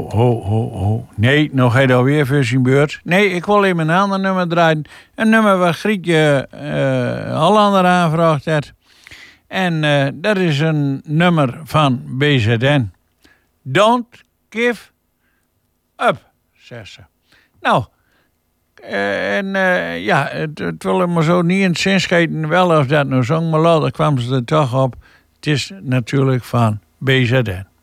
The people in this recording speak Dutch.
Ho. Nee, nog hij alweer voor zijn beurt. Nee, ik wil even een ander nummer draaien. Een nummer waar Grietje Hollander aangevraagd heeft. En dat is een nummer van BZN. Don't give up, zegt ze. Nou, het wil me zo niet in het zin scheten wel of dat nou zong, maar later kwam ze er toch op. Het is natuurlijk van BZN.